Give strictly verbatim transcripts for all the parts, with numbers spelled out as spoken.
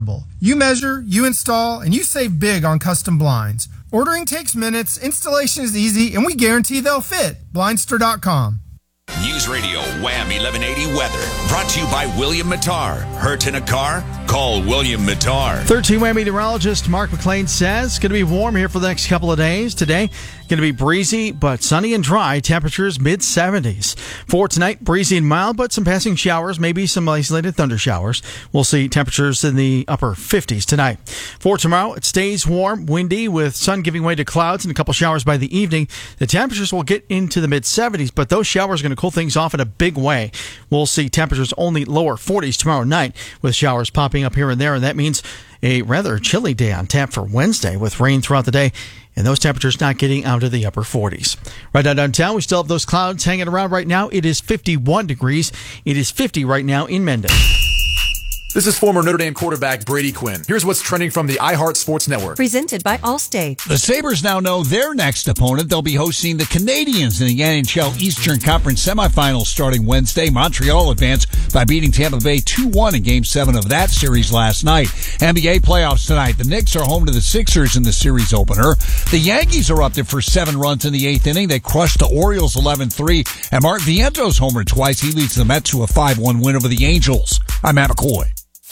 affordable. You measure, you install, and you save big on custom blinds. Ordering takes minutes, installation is easy, and we guarantee they'll fit. Blindster dot com. News Radio Wham eleven eighty weather. Brought to you by William Mattar. Hurt in a car? Call William Mattar. thirteen Wham meteorologist Mark McLean says it's going to be warm here for the next couple of days. Today, going to be breezy but sunny and dry. Temperatures mid seventies. For tonight, breezy and mild, but some passing showers, maybe some isolated thunder showers. We'll see temperatures in the upper fifties tonight. For tomorrow, it stays warm, windy, with sun giving way to clouds and a couple showers by the evening. The temperatures will get into the mid seventies, but those showers are going to cool things off in a big way. We'll see temperatures only lower forties tomorrow night, with showers popping up here and there, and that means a rather chilly day on tap for Wednesday, with rain throughout the day and those temperatures not getting out of the upper forties. Right now downtown, we still have those clouds hanging around right now. It is fifty-one degrees. It is fifty right now in Mendon. This is former Notre Dame quarterback Brady Quinn. Here's what's trending from the iHeart Sports Network. Presented by Allstate. The Sabres now know their next opponent. They'll be hosting the Canadiens in the N H L Eastern Conference semifinals starting Wednesday. Montreal advanced by beating Tampa Bay two one in Game seven of that series last night. N B A playoffs tonight. The Knicks are home to the Sixers in the series opener. The Yankees are up there for seven runs in the eighth inning. They crushed the Orioles eleven three. And Mark Viento's homered twice. He leads the Mets to a five one win over the Angels. I'm Matt McCoy.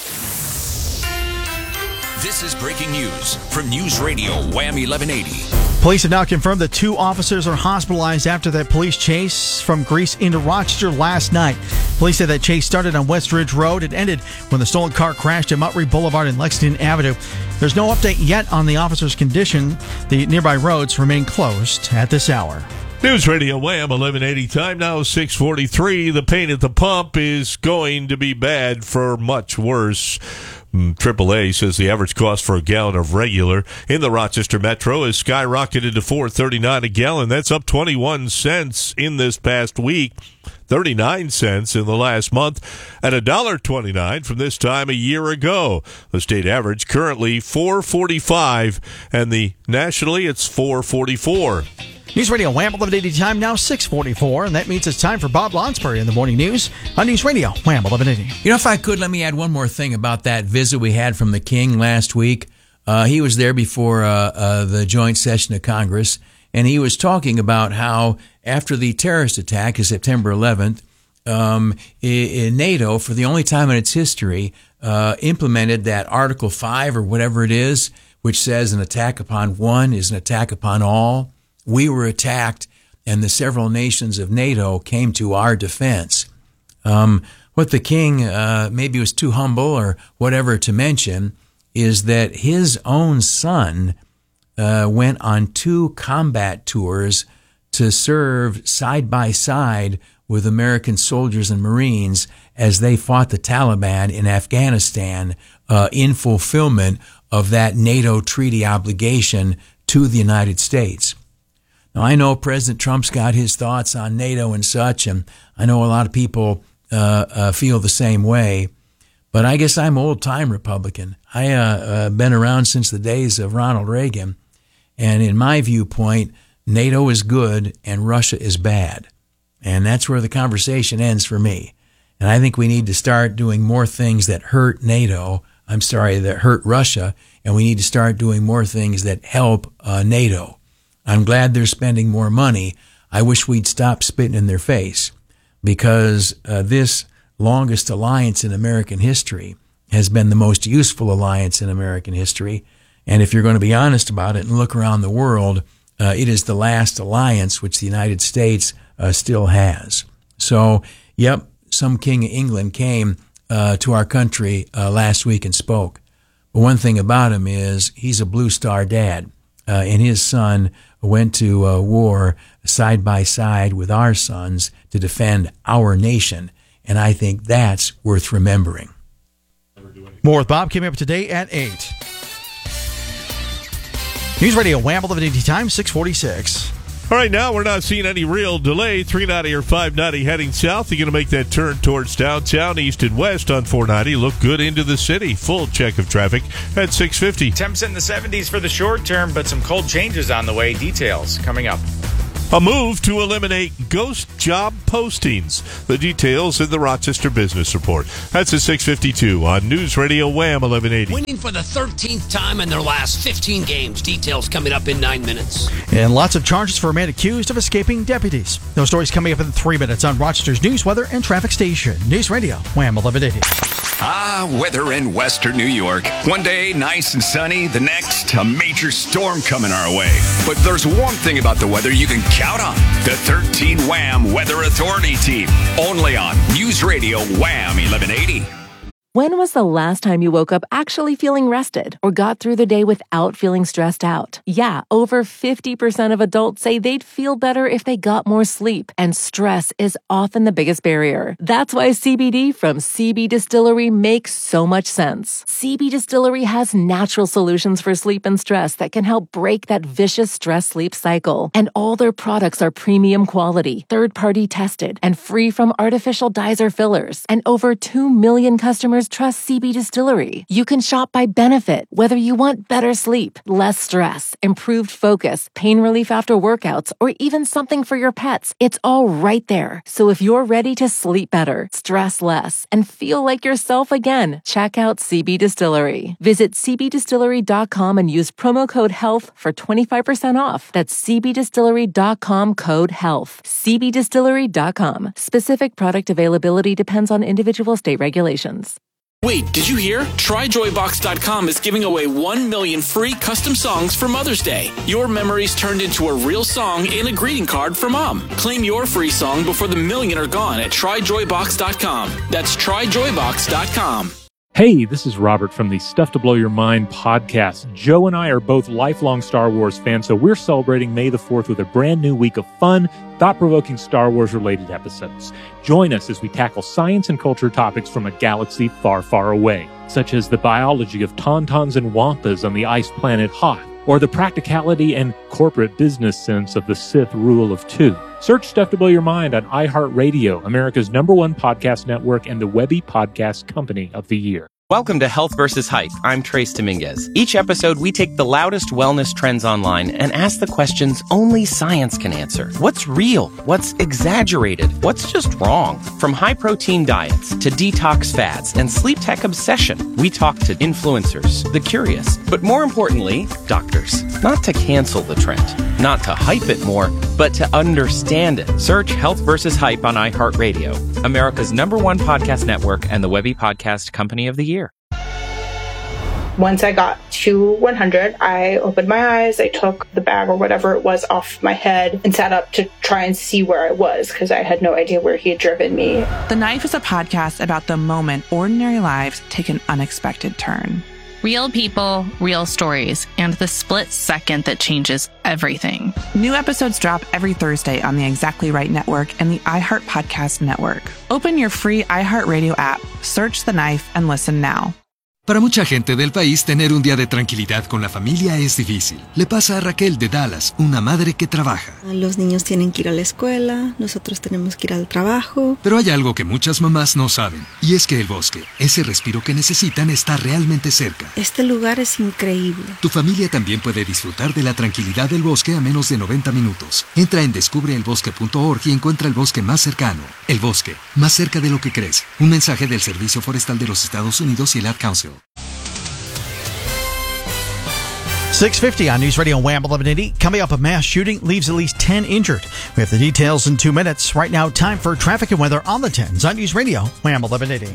This is breaking news from News Radio Wham eleven eighty. Police have now confirmed that two officers are hospitalized after that police chase from Greece into Rochester last night. Police said that chase started on West Ridge Road and ended when the stolen car crashed at Muttrey Boulevard and Lexington Avenue. There's no update yet on the officer's condition. The nearby roads remain closed at this hour. News Radio Wham eleven eighty, time now six forty-three. The pain at the pump is going to be bad for much worse. triple A says the average cost for a gallon of regular in the Rochester Metro has skyrocketed to four thirty-nine a gallon. That's up twenty-one cents in this past week, thirty-nine cents in the last month, and one dollar twenty-nine from this time a year ago. The state average currently four forty-five, and the nationally it's four forty-four. News Radio Wham eleven eighty, time now six forty-four, and that means it's time for Bob Lonsbury in the morning news on News Radio Wham eleven eighty. You know, if I could, let me add one more thing about that visit we had from the King last week. Uh, he was there before uh, uh, the joint session of Congress, and he was talking about how after the terrorist attack of September eleventh, um, in NATO, for the only time in its history, uh, implemented that Article five or whatever it is, which says an attack upon one is an attack upon all. We were attacked, and the several nations of NATO came to our defense. Um, what the king uh, maybe was too humble or whatever to mention is that his own son uh, went on two combat tours to serve side by side with American soldiers and Marines as they fought the Taliban in Afghanistan uh, in fulfillment of that NATO treaty obligation to the United States. Now, I know President Trump's got his thoughts on NATO and such, and I know a lot of people uh, uh, feel the same way, but I guess I'm old-time Republican. I've uh, uh, been around since the days of Ronald Reagan, and in my viewpoint, NATO is good and Russia is bad, and that's where the conversation ends for me. And I think we need to start doing more things that hurt NATO, I'm sorry, that hurt Russia, and we need to start doing more things that help uh, NATO. I'm glad they're spending more money. I wish we'd stop spitting in their face, because uh, this longest alliance in American history has been the most useful alliance in American history. And if you're going to be honest about it and look around the world, uh, it is the last alliance which the United States uh, still has. So, yep, some king of England came uh, to our country uh, last week and spoke. But one thing about him is he's a blue star dad, uh, and his son went to uh, war side by side with our sons to defend our nation, and I think that's worth remembering. More with Bob coming up today at eight. News Radio Wham eleven eighty, time six forty-six. All right, now we're not seeing any real delay. three ninety or five ninety heading south. You're going to make that turn towards downtown, east and west on four ninety. Look good into the city. Full check of traffic at six fifty. Temps in the seventies for the short term, but some cold changes on the way. Details coming up. A move to eliminate ghost job postings. The details in the Rochester Business Report. That's at six fifty-two on News Radio Wham eleven eighty. Winning for the thirteenth time in their last fifteen games. Details coming up in nine minutes. And lots of charges for a man accused of escaping deputies. Those stories coming up in three minutes on Rochester's news, weather, and traffic station. News Radio Wham eleven eighty. Ah, weather in western New York. One day, nice and sunny. The next, a major storm coming our way. But there's one thing about the weather you can count on. The thirteen Wham Weather Authority team. Only on News Radio Wham eleven eighty. When was the last time you woke up actually feeling rested or got through the day without feeling stressed out? Yeah, over fifty percent of adults say they'd feel better if they got more sleep, and stress is often the biggest barrier. That's why C B D from C B Distillery makes so much sense. C B Distillery has natural solutions for sleep and stress that can help break that vicious stress-sleep cycle. And all their products are premium quality, third-party tested, and free from artificial dyes or fillers. And over two million customers trust C B Distillery. You can shop by benefit, whether you want better sleep, less stress, improved focus, pain relief after workouts, or even something for your pets. It's all right there. So if you're ready to sleep better, stress less, and feel like yourself again, check out C B Distillery. Visit c b distillery dot com and use promo code HEALTH for twenty-five percent off. That's c b distillery dot com code HEALTH. c b distillery dot com. Specific product availability depends on individual state regulations. Wait, did you hear? Try joy box dot com is giving away one million free custom songs for Mother's Day. Your memories turned into a real song and a greeting card for Mom. Claim your free song before the million are gone at try joy box dot com. That's try joy box dot com. Hey, this is Robert from the Stuff to Blow Your Mind podcast. Joe and I are both lifelong Star Wars fans, so we're celebrating May the fourth with a brand new week of fun, thought-provoking Star Wars-related episodes. Join us as we tackle science and culture topics from a galaxy far, far away, such as the biology of tauntauns and wampas on the ice planet Hoth, or the practicality and corporate business sense of the Sith rule of two. Search Stuff to Blow Your Mind on iHeartRadio, America's number one podcast network and the Webby Podcast Company of the Year. Welcome to Health versus Hype. I'm Trace Dominguez. Each episode, we take the loudest wellness trends online and ask the questions only science can answer. What's real? What's exaggerated? What's just wrong? From high-protein diets to detox fads and sleep tech obsession, we talk to influencers, the curious, but more importantly, doctors. Not to cancel the trend, not to hype it more, but to understand it. Search Health versus Hype on iHeartRadio, America's number one podcast network and the Webby Podcast Company of the Year. Once I got to one hundred, I opened my eyes, I took the bag or whatever it was off my head and sat up to try and see where I was because I had no idea where he had driven me. The Knife is a podcast about the moment ordinary lives take an unexpected turn. Real people, real stories, and the split second that changes everything. New episodes drop every Thursday on the Exactly Right Network and the iHeart Podcast Network. Open your free iHeartRadio app, search The Knife, and listen now. Para mucha gente del país, tener un día de tranquilidad con la familia es difícil. Le pasa a Raquel de Dallas, una madre que trabaja. Los niños tienen que ir a la escuela, nosotros tenemos que ir al trabajo. Pero hay algo que muchas mamás no saben, y es que el bosque, ese respiro que necesitan, está realmente cerca. Este lugar es increíble. Tu familia también puede disfrutar de la tranquilidad del bosque a menos de noventa minutos. Entra en descubre el bosque punto org y encuentra el bosque más cercano. El bosque, más cerca de lo que crees. Un mensaje del Servicio Forestal de los Estados Unidos y el Ad Council. six fifty on News Radio Wham eleven eighty. Coming up, a mass shooting leaves at least ten injured. We have the details in two minutes. Right now, time for traffic and weather on the tens on News Radio Wham eleven eighty.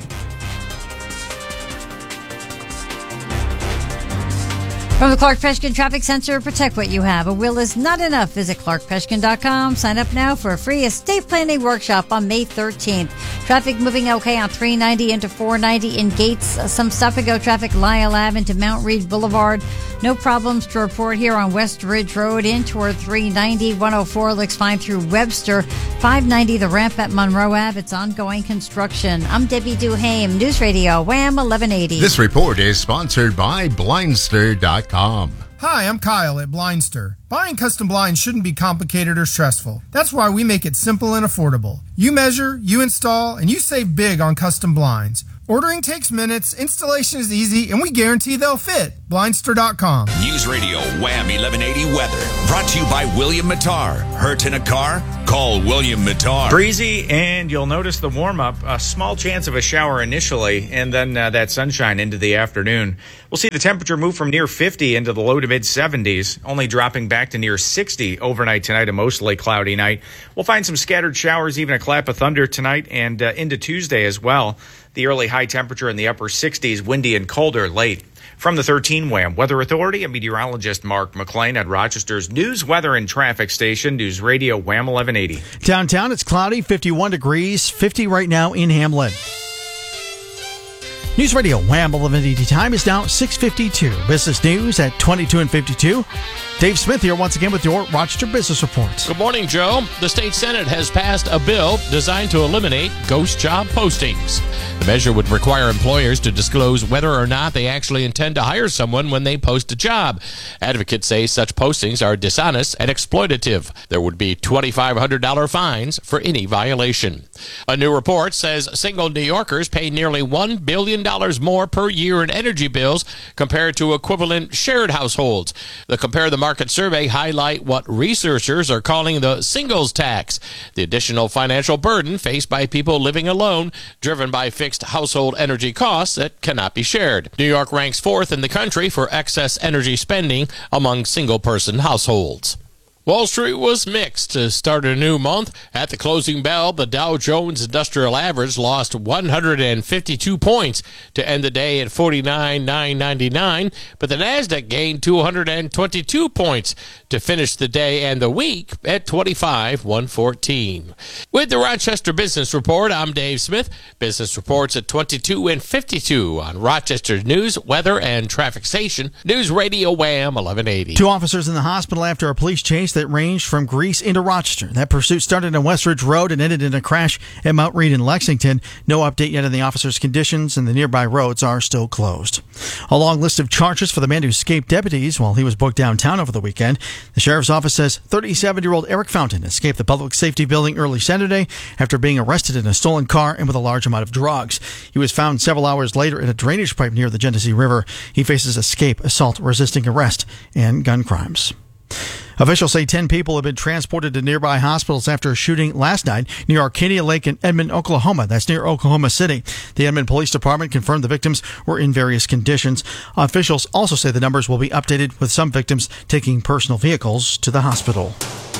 From the Clark Peshkin Traffic Center, protect what you have. A will is not enough. Visit clark peshkin dot com. Sign up now for a free estate planning workshop on May thirteenth. Traffic moving okay on three ninety into four ninety in Gates. Some stop-and-go traffic Lyle Ave into Mount Read Boulevard. No problems to report here on West Ridge Road in toward three ninety. one oh four looks fine through Webster. five ninety the ramp at Monroe Ave. It's ongoing construction. I'm Debbie Duhame, News Radio Wham eleven eighty. This report is sponsored by blindster dot com. Hi, I'm Kyle at Blindster. Buying custom blinds shouldn't be complicated or stressful. That's why we make it simple and affordable. You measure, you install, and you save big on custom blinds. Ordering takes minutes, installation is easy, and we guarantee they'll fit. Blindster dot com. News Radio Wham eleven eighty weather. Brought to you by William Mattar. Hurt in a car? Call William Mattar. Breezy, and you'll notice the warm-up. A small chance of a shower initially, and then uh, that sunshine into the afternoon. We'll see the temperature move from near fifty into the low to mid-seventies, only dropping back to near sixty overnight tonight, a mostly cloudy night. We'll find some scattered showers, even a clap of thunder tonight, and uh, into Tuesday as well. The early high temperature in the upper sixties, windy and colder late. From the thirteen Wham Weather Authority, I'm meteorologist Mark McLean at Rochester's News, Weather, and Traffic Station, News Radio Wham eleven eighty. Downtown, it's cloudy, fifty-one degrees, fifty right now in Hamlin. News Radio Wham eleven eighty time is now six fifty-two. Business news at twenty-two and fifty-two. Dave Smith here once again with your Rochester Business Report. Good morning, Joe. The state Senate has passed a bill designed to eliminate ghost job postings. The measure would require employers to disclose whether or not they actually intend to hire someone when they post a job. Advocates say such postings are dishonest and exploitative. There would be twenty-five hundred dollars fines for any violation. A new report says single New Yorkers pay nearly one billion dollars more per year in energy bills compared to equivalent shared households. The Compare the Market survey highlight what researchers are calling the singles tax, the additional financial burden faced by people living alone, driven by fixed household energy costs that cannot be shared. New York ranks fourth in the country for excess energy spending among single-person households. Wall Street was mixed to start a new month. At the closing bell, the Dow Jones Industrial Average lost one hundred fifty-two points to end the day at forty-nine thousand nine hundred ninety-nine, but the Nasdaq gained two hundred twenty-two points to finish the day and the week at twenty-five thousand one hundred fourteen. With the Rochester Business Report, I'm Dave Smith. Business reports at twenty-two and fifty-two on Rochester's News, Weather, and Traffic Station, News Radio Wham eleven eighty. Two officers in the hospital after a police chase that ranged from Greece into Rochester. That pursuit started on Westridge Road and ended in a crash at Mount Reed in Lexington. No update yet on the officers' conditions, and the nearby roads are still closed. A long list of charges for the man who escaped deputies while he was booked downtown over the weekend. The sheriff's office says thirty-seven-year-old Eric Fountain escaped the public safety building early Saturday after being arrested in a stolen car and with a large amount of drugs. He was found several hours later in a drainage pipe near the Genesee River. He faces escape, assault, resisting arrest, and gun crimes. Officials say ten people have been transported to nearby hospitals after a shooting last night near Arcadia Lake in Edmond, Oklahoma. That's near Oklahoma City. The Edmond Police Department confirmed the victims were in various conditions. Officials also say the numbers will be updated, with some victims taking personal vehicles to the hospital.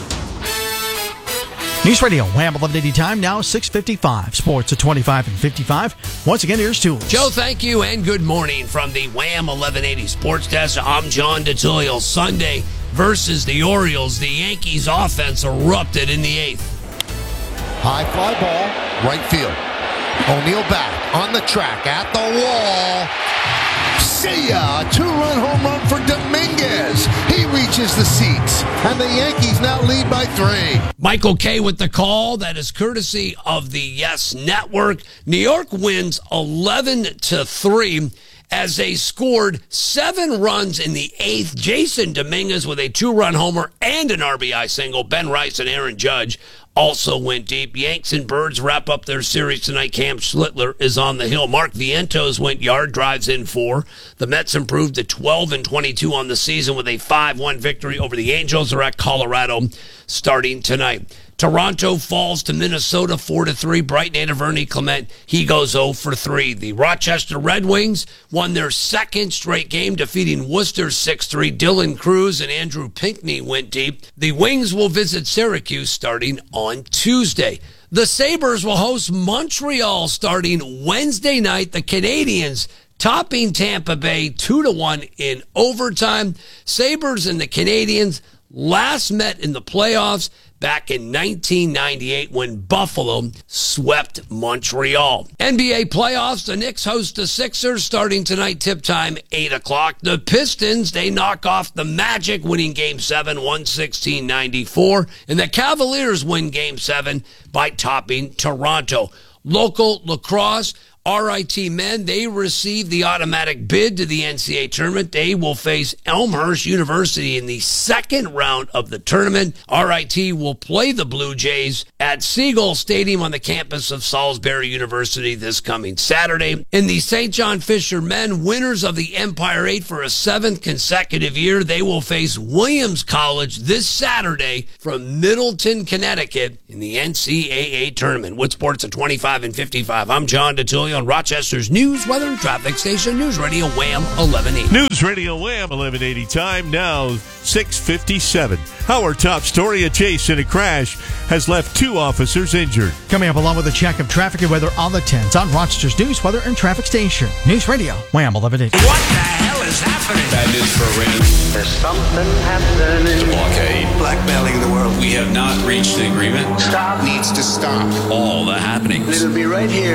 News Radio Wham eleven eighty time now six fifty-five. Sports at twenty-five and fifty-five. Once again, here's Tools. Joe, thank you, and good morning from the Wham eleven eighty Sports Desk. I'm John DeTullio. Sunday versus the Orioles, the Yankees offense erupted in the eighth. High fly ball, right field. O'Neill back on the track at the wall. See ya! A two-run home run for Dominguez. He reaches the seats, and the Yankees now lead by three. Michael Kay with the call. That is courtesy of the Yes Network. New York wins eleven to three. As they scored seven runs in the eighth. Jason Dominguez with a two-run homer and an R B I single. Ben Rice and Aaron Judge also went deep. Yanks and Birds wrap up their series tonight. Cam Schlittler is on the hill. Mark Vientos went yard drives in four. The Mets improved to twelve and twenty-two on the season with a five one victory over the Angels. They're at Colorado starting tonight. Toronto falls to Minnesota four to three. Brighton and Vernie Clement, he goes oh for three. The Rochester Red Wings won their second straight game, defeating Worcester six three. Dylan Cruz and Andrew Pinckney went deep. The Wings will visit Syracuse starting on Tuesday. The Sabres will host Montreal starting Wednesday night. The Canadiens topping Tampa Bay two to one in overtime. Sabres and the Canadiens last met in the playoffs back in nineteen ninety-eight when Buffalo swept Montreal. N B A playoffs, the Knicks host the Sixers starting tonight, tip time eight o'clock. The Pistons, they knock off the Magic, winning Game seven, one sixteen ninety-four. And the Cavaliers win Game seven by topping Toronto. Local lacrosse, R I T men, they received the automatic bid to the N C A A tournament. They will face Elmhurst University in the second round of the tournament. R I T will play the Blue Jays at Siegel Stadium on the campus of Salisbury University this coming Saturday. In the Saint John Fisher men, winners of the Empire eight for a seventh consecutive year, they will face Williams College this Saturday from Middleton, Connecticut in the N C A A tournament. Wood Sports at twenty-five and fifty-five. I'm John DeTullio on Rochester's News, Weather, and Traffic Station, News Radio Wham eleven eighty. News Radio Wham eleven eighty, time now six fifty-seven. Our top story, a chase and a crash has left two officers injured. Coming up along with a check of traffic and weather on the tens on Rochester's News, Weather, and Traffic Station. News Radio Wham eleven eighty. What the hell is happening? Bad news for Iran. There's something happening. It's a blockade. Blackmailing the world. We have not reached an agreement. Stop. Needs to stop. All the happenings. It'll be right here.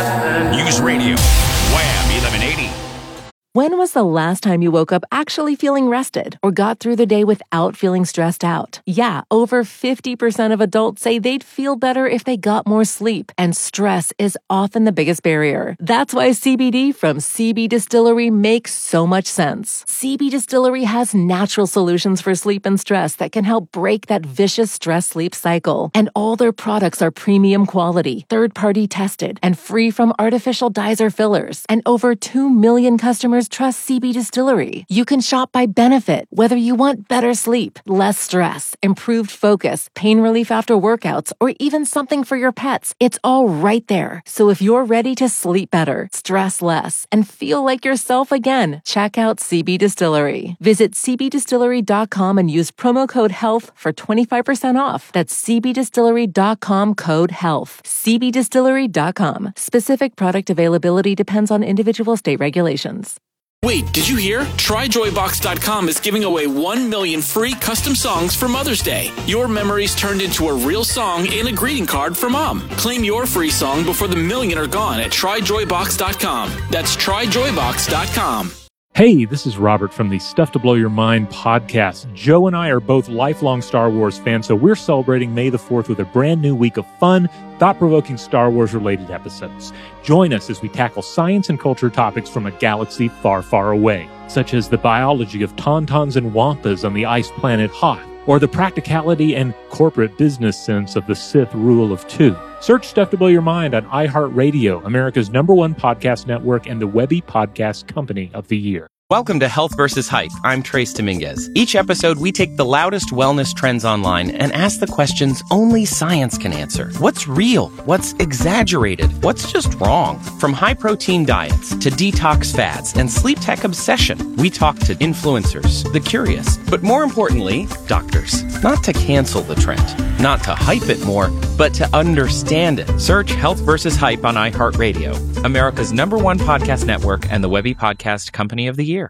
News Radio Wham eleven eighty. When was the last time you woke up actually feeling rested or got through the day without feeling stressed out? Yeah, over fifty percent of adults say they'd feel better if they got more sleep, and stress is often the biggest barrier. That's why C B D from C B Distillery makes so much sense. C B Distillery has natural solutions for sleep and stress that can help break that vicious stress-sleep cycle. And all their products are premium quality, third-party tested, and free from artificial dyes or fillers. And over two million customers trust C B Distillery. You can shop by benefit, whether you want better sleep, less stress, improved focus, pain relief after workouts, or even something for your pets. It's all right there. So if you're ready to sleep better, stress less, and feel like yourself again, check out C B Distillery. Visit c b distillery dot com and use promo code HEALTH for twenty-five percent off. That's c b distillery dot com code HEALTH. c b distillery dot com. Specific product availability depends on individual state regulations. Wait, did you hear? Try joy box dot com is giving away one million free custom songs for Mother's Day. Your memories turned into a real song and a greeting card for Mom. Claim your free song before the million are gone at try joy box dot com. That's try joy box dot com. Hey, this is Robert from the Stuff to Blow Your Mind podcast. Joe and I are both lifelong Star Wars fans, so we're celebrating May the fourth with a brand new week of fun, thought-provoking Star Wars-related episodes. Join us as we tackle science and culture topics from a galaxy far, far away, such as the biology of tauntauns and wampas on the ice planet Hoth, or the practicality and corporate business sense of the Sith rule of two. Search Stuff to Blow Your Mind on iHeartRadio, America's number one podcast network and the Webby Podcast Company of the Year. Welcome to Health versus Hype. I'm Trace Dominguez. Each episode, we take the loudest wellness trends online and ask the questions only science can answer. What's real? What's exaggerated? What's just wrong? From high-protein diets to detox fads and sleep tech obsession, we talk to influencers, the curious, but more importantly, doctors. Not to cancel the trend, not to hype it more, but to understand it. Search Health versus Hype on iHeartRadio, America's number one podcast network and the Webby Podcast Company of the Year.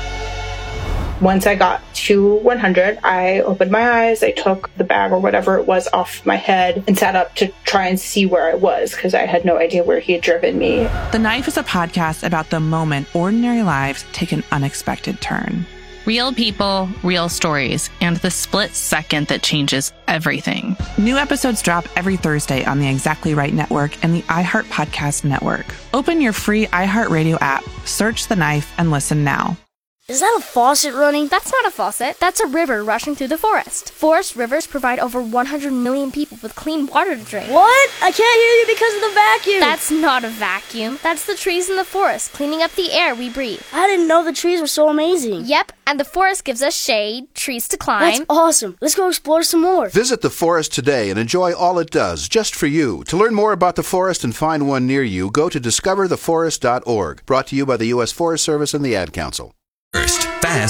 Once I got to one hundred, I opened my eyes, I took the bag or whatever it was off my head and sat up to try and see where I was because I had no idea where he had driven me. The Knife is a podcast about the moment ordinary lives take an unexpected turn. Real people, real stories, and the split second that changes everything. New episodes drop every Thursday on the Exactly Right Network and the iHeart Podcast Network. Open your free iHeartRadio app, search The Knife, and listen now. Is that a faucet running? That's not a faucet. That's a river rushing through the forest. Forest rivers provide over one hundred million people with clean water to drink. What? I can't hear you because of the vacuum. That's not a vacuum. That's the trees in the forest cleaning up the air we breathe. I didn't know the trees were so amazing. Yep, and the forest gives us shade, trees to climb. That's awesome. Let's go explore some more. Visit the forest today and enjoy all it does, just for you. To learn more about the forest and find one near you, go to discover the forest dot org. Brought to you by the U S Forest Service and the Ad Council. First, fast.